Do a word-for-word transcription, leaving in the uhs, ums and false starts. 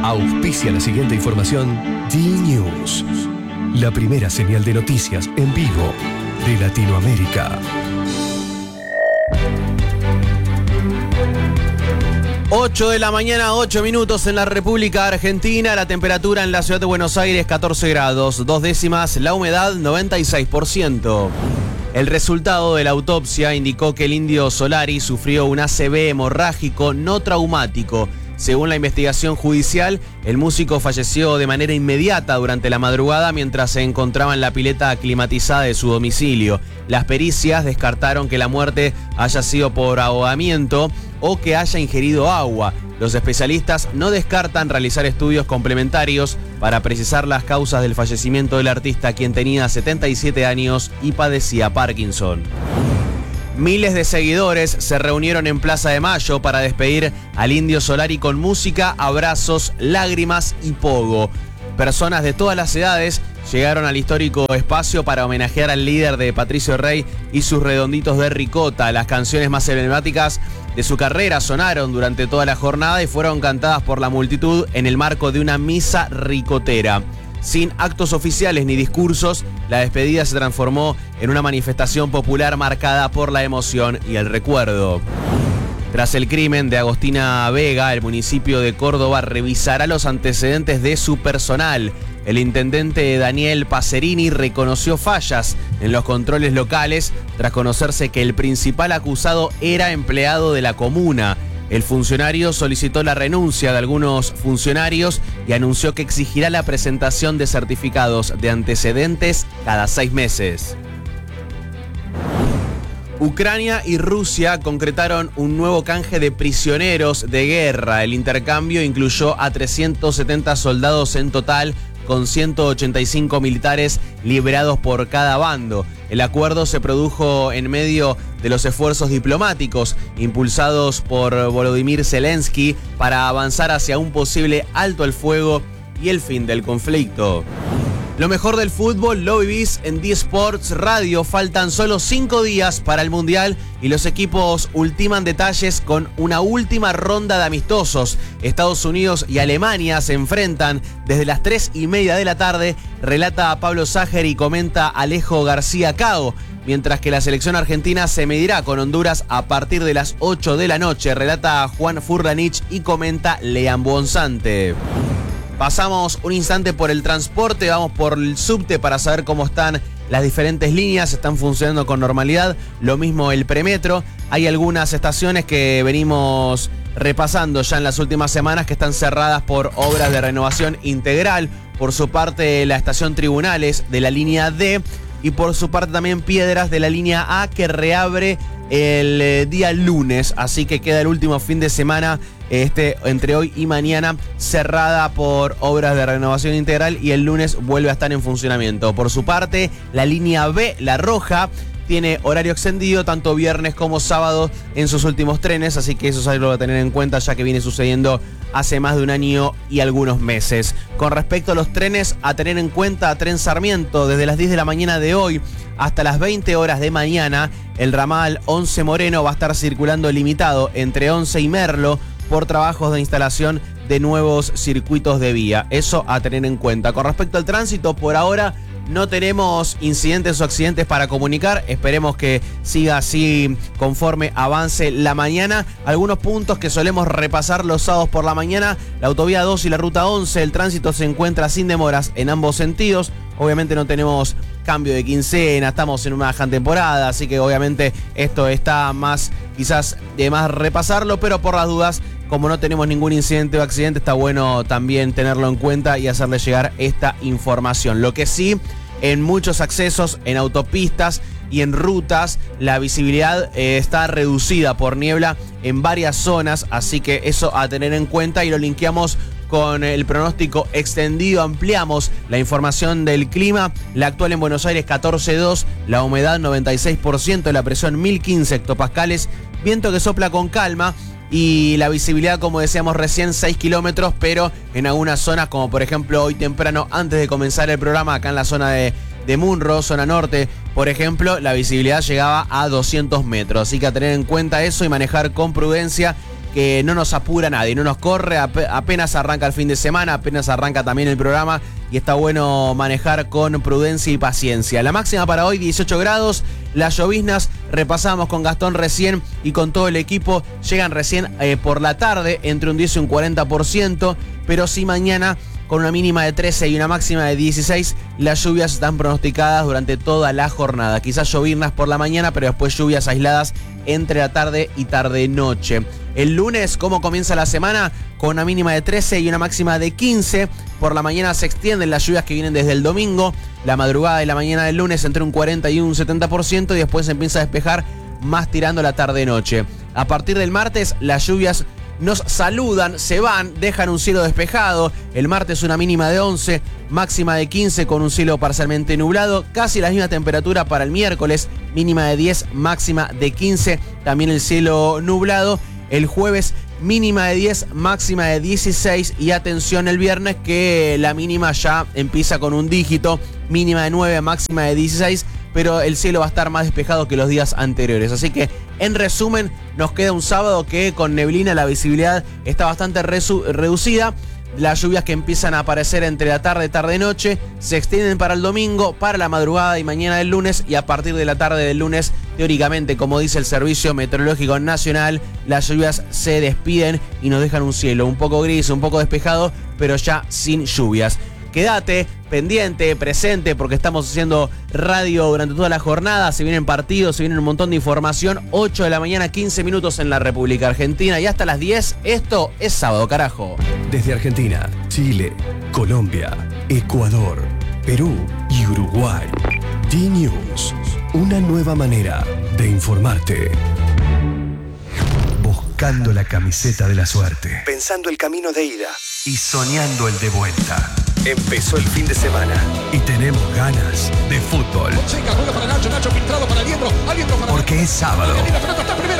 Auspicia la siguiente información D-News, la primera señal de noticias en vivo de Latinoamérica. ocho de la mañana, ocho minutos en la República Argentina. La temperatura en la ciudad de Buenos Aires, catorce grados, dos décimas. La humedad, noventa y seis por ciento. El resultado de la autopsia indicó que el indio Solari sufrió un A C V hemorrágico no traumático. Según la investigación judicial, el músico falleció de manera inmediata durante la madrugada mientras se encontraba en la pileta climatizada de su domicilio. Las pericias descartaron que la muerte haya sido por ahogamiento o que haya ingerido agua. Los especialistas no descartan realizar estudios complementarios para precisar las causas del fallecimiento del artista, quien tenía setenta y siete años y padecía Parkinson. Miles de seguidores se reunieron en Plaza de Mayo para despedir al indio Solari con música, abrazos, lágrimas y pogo. Personas de todas las edades llegaron al histórico espacio para homenajear al líder de Patricio Rey y sus redonditos de ricota. Las canciones más emblemáticas de su carrera sonaron durante toda la jornada y fueron cantadas por la multitud en el marco de una misa ricotera. Sin actos oficiales ni discursos, la despedida se transformó en una manifestación popular marcada por la emoción y el recuerdo. Tras el crimen de Agostina Vega, el municipio de Córdoba revisará los antecedentes de su personal. El intendente Daniel Pacerini reconoció fallas en los controles locales tras conocerse que el principal acusado era empleado de la comuna. El funcionario solicitó la renuncia de algunos funcionarios y anunció que exigirá la presentación de certificados de antecedentes cada seis meses. Ucrania y Rusia concretaron un nuevo canje de prisioneros de guerra. El intercambio incluyó a trescientos setenta soldados en total, con ciento ochenta y cinco militares liberados por cada bando. El acuerdo se produjo en medio de los esfuerzos diplomáticos impulsados por Volodymyr Zelensky para avanzar hacia un posible alto al fuego y el fin del conflicto. Lo mejor del fútbol lo vivís en D Sports Radio. Faltan solo cinco días para el Mundial y los equipos ultiman detalles con una última ronda de amistosos. Estados Unidos y Alemania se enfrentan desde las tres y media de la tarde. Relata Pablo Ságer y comenta Alejo García Cao. Mientras que la selección argentina se medirá con Honduras a partir de las ocho de la noche. Relata Juan Furlanich y comenta Lean Bonzante. Pasamos un instante por el transporte, vamos por el subte para saber cómo están las diferentes líneas, están funcionando con normalidad, lo mismo el premetro. Hay algunas estaciones que venimos repasando ya en las últimas semanas que están cerradas por obras de renovación integral. Por su parte, la estación Tribunales de la línea D y por su parte también Piedras de la línea A, que reabre el eh, día lunes, así que queda el último fin de semana este entre hoy y mañana cerrada por obras de renovación integral y el lunes vuelve a estar en funcionamiento. Por su parte, la línea B, la roja, tiene horario extendido tanto viernes como sábado en sus últimos trenes, así que eso es algo a tener en cuenta ya que viene sucediendo hace más de un año y algunos meses. Con respecto a los trenes, a tener en cuenta, Tren Sarmiento, desde las diez de la mañana de hoy hasta las veinte horas de mañana, el ramal once Moreno va a estar circulando limitado entre once y Merlo por trabajos de instalación de nuevos circuitos de vía. Eso a tener en cuenta. Con respecto al tránsito, por ahora no tenemos incidentes o accidentes para comunicar. Esperemos que siga así conforme avance la mañana. Algunos puntos que solemos repasar los sábados por la mañana: la autovía dos y la ruta once. El tránsito se encuentra sin demoras en ambos sentidos. Obviamente no tenemos cambio de quincena, estamos en una baja temporada, así que obviamente esto está más, quizás de más repasarlo, pero por las dudas, como no tenemos ningún incidente o accidente, está bueno también tenerlo en cuenta y hacerle llegar esta información. Lo que sí, en muchos accesos, en autopistas y en rutas, la visibilidad eh, está reducida por niebla en varias zonas, así que eso a tener en cuenta y lo linkeamos con el pronóstico extendido. Ampliamos la información del clima. La actual en Buenos Aires catorce coma dos, la humedad noventa y seis por ciento, la presión mil quince hectopascales, viento que sopla con calma y la visibilidad, como decíamos recién, seis kilómetros, pero en algunas zonas, como por ejemplo hoy temprano, antes de comenzar el programa, acá en la zona de, de Munro, zona norte, por ejemplo, la visibilidad llegaba a doscientos metros. Así que a tener en cuenta eso y manejar con prudencia que no nos apura nadie, no nos corre, apenas arranca el fin de semana, apenas arranca también el programa y está bueno manejar con prudencia y paciencia. La máxima para hoy dieciocho grados, las lloviznas, repasamos con Gastón recién y con todo el equipo, llegan recién eh, por la tarde, entre un diez y un cuarenta por ciento, pero sí mañana con una mínima de trece y una máxima de dieciséis, las lluvias están pronosticadas durante toda la jornada. Quizás lloviznas por la mañana, pero después lluvias aisladas entre la tarde y tarde-noche. El lunes, ¿cómo comienza la semana? Con una mínima de trece y una máxima de quince. Por la mañana se extienden las lluvias que vienen desde el domingo. La madrugada y la mañana del lunes entre un cuarenta y un setenta por ciento y después se empieza a despejar más tirando la tarde-noche. A partir del martes, las lluvias nos saludan, se van, dejan un cielo despejado. El martes una mínima de once, máxima de quince con un cielo parcialmente nublado. Casi la misma temperatura para el miércoles, mínima de diez, máxima de quince, también el cielo nublado. El jueves mínima de diez, máxima de dieciséis y atención el viernes que la mínima ya empieza con un dígito, mínima de nueve, máxima de dieciséis, pero el cielo va a estar más despejado que los días anteriores. Así que, en resumen, nos queda un sábado que con neblina la visibilidad está bastante reducida. Las lluvias que empiezan a aparecer entre la tarde, tarde-noche, se extienden para el domingo, para la madrugada y mañana del lunes, y a partir de la tarde del lunes, teóricamente, como dice el Servicio Meteorológico Nacional, las lluvias se despiden y nos dejan un cielo un poco gris, un poco despejado, pero ya sin lluvias. Quédate pendiente, presente, porque estamos haciendo radio durante toda la jornada. Se vienen partidos, se viene un montón de información. ocho de la mañana, quince minutos en la República Argentina. Y hasta las diez, esto es Sábado, carajo. Desde Argentina, Chile, Colombia, Ecuador, Perú y Uruguay. D-News, una nueva manera de informarte. Buscando la camiseta de la suerte. Pensando el camino de ida. Y soñando el de vuelta. Empezó el fin de semana y tenemos ganas de fútbol. Fonseca juega para Nacho, Nacho filtrado para Aliendro, Aliendro para... Porque es sábado. La pelota está primero.